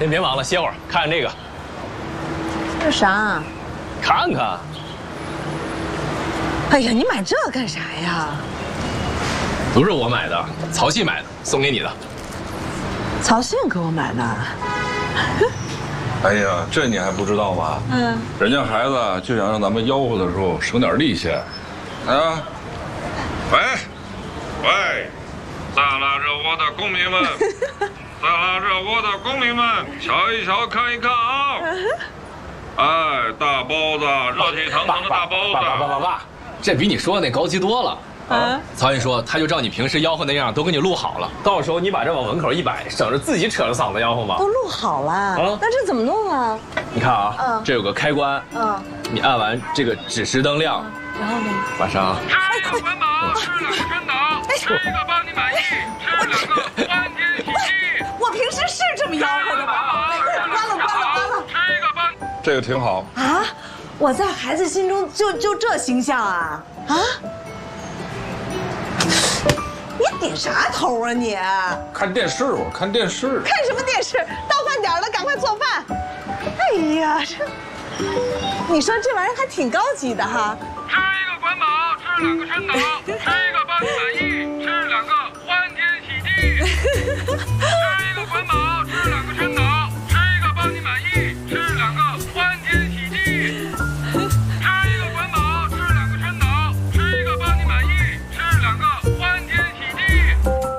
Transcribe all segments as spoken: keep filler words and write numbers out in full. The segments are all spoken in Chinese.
先别忙了，歇会儿，看看这个。 这啥？ 看看。 哎呀，你买这干啥呀？ 不是我买的，曹信买的，送给你的。 曹信给我买的。 哎呀，这你还不知道吗？嗯，人家孩子就想让咱们吆喝的时候省点力气。啊，喂，喂，萨拉热窝的公民们，萨拉热窝的公民们，瞧一瞧，看一看啊！哎，大包子，热气腾腾的大包子。 爸爸爸爸爸，这比你说的那高级多了。啊！曹信说，他就照你平时吆喝那样，都给你录好了。到时候你把这往门口一摆，省着自己扯着嗓子吆喝嘛。 都录好了啊？那这怎么弄啊？ 你看啊，嗯、这有个开关，嗯，你按完这个指示灯亮， 然后呢？ 马上。 吃一个环保，吃两个宣导，吃一个帮你满意，吃两个欢天喜地。 我平时是这么吆喝的吗？关了，关了，关了。 吃一个帮，这个挺好啊！我在孩子心中就就这形象啊啊！你点啥头啊你？ 看电视，我看电视。 看什么电视？到饭点了，赶快做饭。哎呀，这，你说这玩意儿还挺高级的哈。 吃一个管饱，吃两个宣导，吃一个帮你满意，吃两个欢天喜地。吃一个管饱，吃两个宣导，吃一个帮你满意，吃两个欢天喜地。吃一个管饱，吃两个宣导，吃一个帮你满意，吃两个欢天喜地。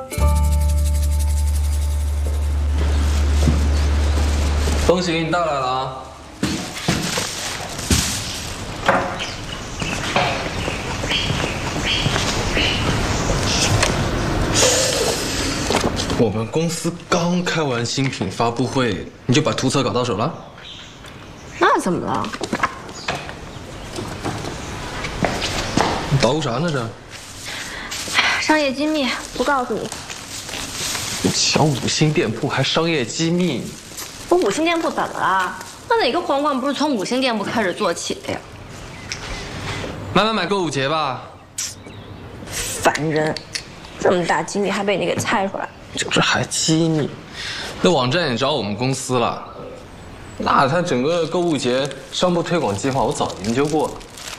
东西给你带来了啊！我们公司刚开完新品发布会，你就把图册搞到手了？ 那怎么了？ 你捣鼓啥呢这？ 商业机密，不告诉你。 小五星店铺还商业机密？ 我五星店铺怎么了？那哪个皇冠不是从五星店铺开始做起的呀？ 买买买购物节吧！ 烦人，这么大机密还被你给猜出来。 这还机密？那网站也找我们公司了。那它整个购物节商铺推广计划我早研究过了。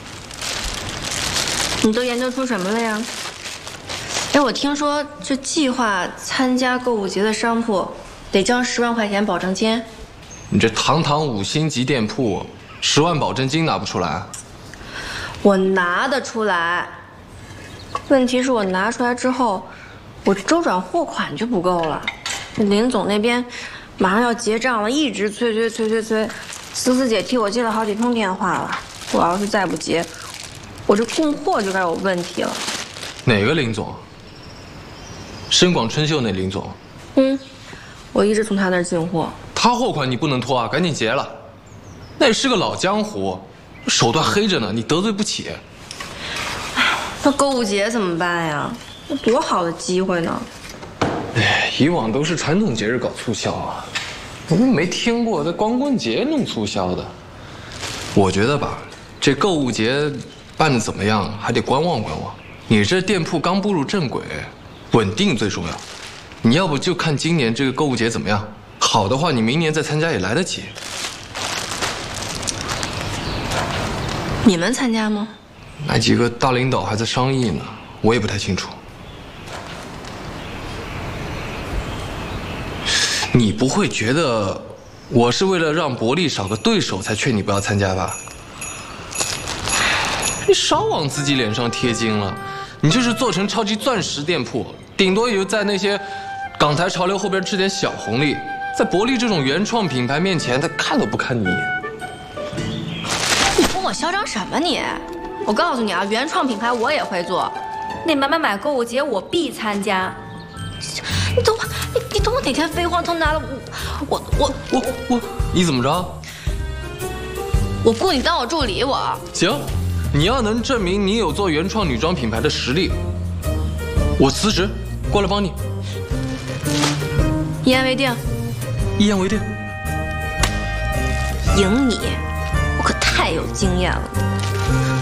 你都研究出什么了呀？哎，我听说这计划参加购物节的商铺得交十万块钱保证金。 你这堂堂五星级店铺，十万保证金拿不出来？ 我拿得出来，问题是我拿出来之后，我周转货款就不够了。林总那边马上要结账了，一直催催催催催，思思姐替我接了好几通电话了。我要是再不结，我这供货就该有问题了。 哪个林总？深广春秀那林总？ 嗯，我一直从他那儿进货。 他货款你不能拖啊，赶紧结了。那也是个老江湖，手段黑着呢，你得罪不起。 那购物节怎么办呀？那多好的机会呢！ 哎，以往都是传统节日搞促销啊，我们没听过在光棍节弄促销的。我觉得吧，这购物节办得怎么样，还得观望观望。你这店铺刚步入正轨，稳定最重要。你要不就看今年这个购物节怎么样，好的话你明年再参加也来得及。 你们参加吗？ 那几个大领导还在商议呢，我也不太清楚。你不会觉得我是为了让伯利少个对手才劝你不要参加吧？你少往自己脸上贴金了。你就是做成超级钻石店铺，顶多也就在那些港台潮流后边吃点小红利，在伯利这种原创品牌面前，他看都不看你一眼。 你跟我嚣张什么你？我告诉你啊，原创品牌我也会做，那买买买购物节我必参加。你等我，你你等我哪天飞黄腾达了，我我我我我，你怎么着？ 我雇你当我助理，我行。你要能证明你有做原创女装品牌的实力，我辞职过来帮你。 一言为定。 一言为定。 赢你，我可太有经验了。